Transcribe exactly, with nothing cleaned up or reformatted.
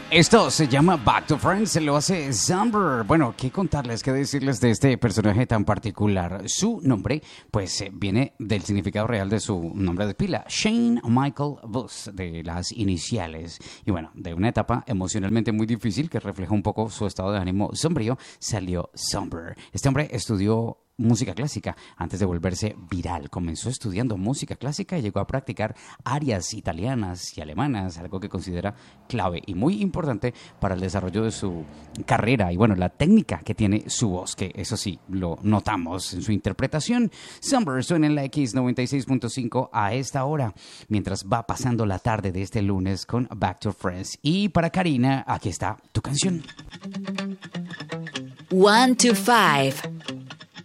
Esto se llama Back to Friends, se lo hace Zumber. Bueno, ¿qué contarles, qué decirles de este personaje tan particular? Su nombre, pues, eh, viene del significado real de su nombre de pila, Shane Michael Booth, de las iniciales. Y bueno, de una etapa emocionalmente muy difícil que refleja un poco su estado de ánimo sombrío, salió Zumber. Este hombre estudió música clásica antes de volverse viral. Comenzó estudiando música clásica y llegó a practicar arias italianas y alemanas, algo que considera clave y muy importante para el desarrollo de su carrera y bueno, la técnica que tiene su voz, que eso sí, lo notamos en su interpretación. Zumber suena en la X noventa y seis punto cinco a esta hora, mientras va pasando la tarde de este lunes con Back to Friends. Y para Karina, aquí está tu canción. One to five.